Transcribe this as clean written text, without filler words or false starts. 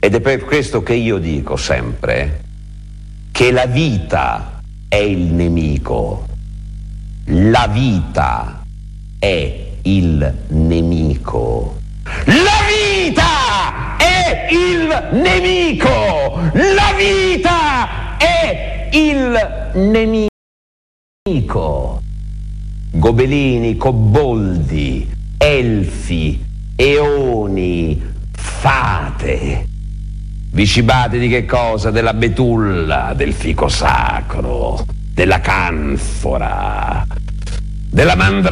Ed è per questo che io dico sempre che la vita è il nemico. La vita è il nemico. La vita è il nemico. La vita è il nemico. Gobelini, coboldi, elfi, eoni, fate. Vi cibate di che cosa? Della betulla, del fico sacro, della canfora, della mandragora.